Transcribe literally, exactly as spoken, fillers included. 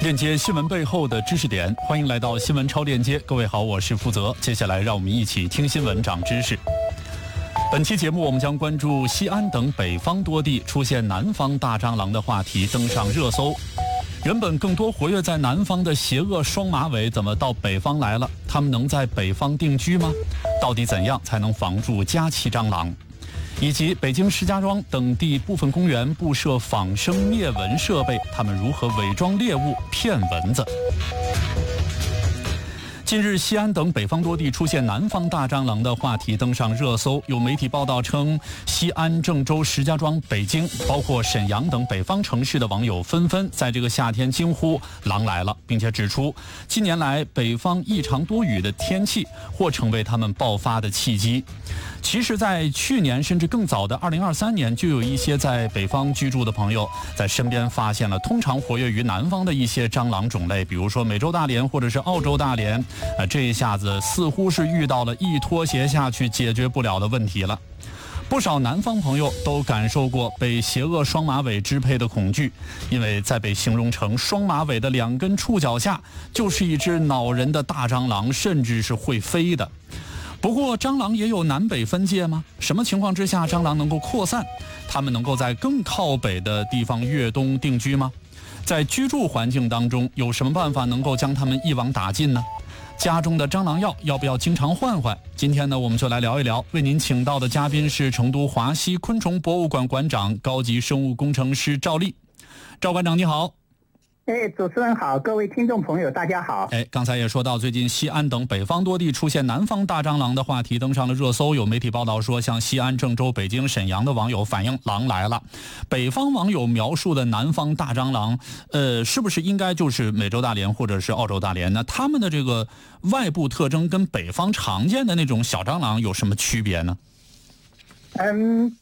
链接新闻背后的知识点，欢迎来到新闻超链接。各位好，我是负责。接下来让我们一起听新闻长知识。本期节目我们将关注西安等北方多地出现南方大蟑螂的话题登上热搜。原本更多活跃在南方的邪恶双马尾怎么到北方来了？它们能在北方定居吗？到底怎样才能防住家栖蟑螂？以及北京石家庄等地部分公园布设仿生灭蚊设备，它们如何伪装猎物骗蚊子？近日，西安等北方多地出现南方大蟑螂的话题登上热搜。有媒体报道称，西安、郑州、石家庄、北京，包括沈阳等北方城市的网友纷纷在这个夏天惊呼“狼来了”，并且指出，近年来北方异常多雨的天气或成为他们爆发的契机。其实，在去年甚至更早的二零二三年，就有一些在北方居住的朋友在身边发现了通常活跃于南方的一些蟑螂种类，比如说美洲大蠊或者是澳洲大蠊。啊，这一下子似乎是遇到了一拖鞋下去解决不了的问题了。不少南方朋友都感受过被邪恶双马尾支配的恐惧，因为在被形容成双马尾的两根触角下，就是一只恼人的大蟑螂，甚至是会飞的。不过，蟑螂也有南北分界吗？什么情况之下蟑螂能够扩散？它们能够在更靠北的地方越冬定居吗？在居住环境当中，有什么办法能够将它们一网打尽呢？家中的蟑螂药要不要经常换换？今天呢，我们就来聊一聊。为您请到的嘉宾是成都华西昆虫博物馆馆长、高级生物工程师赵丽。赵馆长你好。 哎，主持人好，各位听众朋友大家好。 哎，刚才也说到，最近西安等北方多地出现南方大蟑螂的话题登上了热搜。有媒体报道说，像西安、郑州、北京、沈阳的网友反映狼来了。北方网友描述的南方大蟑螂，呃，是不是应该就是美洲大蠊或者是澳洲大蠊呢？它们的这个外部特征跟北方常见的那种小蟑螂有什么区别呢？ 嗯，